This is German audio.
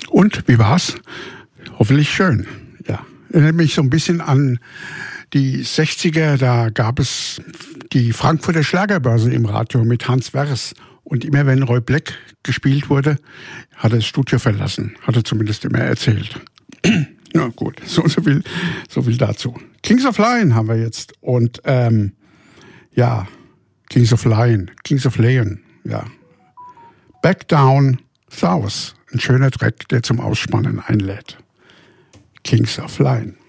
Und wie war's? Hoffentlich schön. Ja, erinnert mich so ein bisschen an die 60er. Da gab es die Frankfurter Schlagerbörse im Radio mit Hans Wers. Und immer wenn Roy Black gespielt wurde, hat er das Studio verlassen. Hat er zumindest immer erzählt. Na gut, so viel dazu. Kings of Lion haben wir jetzt. Und Kings of Leon, ja. Back Down South. Ein schöner Track, der zum Ausspannen einlädt. Kings of Lion.